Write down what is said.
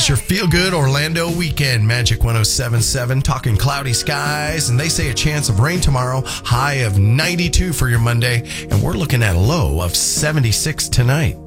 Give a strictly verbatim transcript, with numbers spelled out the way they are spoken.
is your feel-good Orlando weekend. Magic one oh seven point seven, talking cloudy skies, and they say a chance of rain tomorrow, high of ninety-two for your Monday, and we're looking at a low of seventy-six tonight.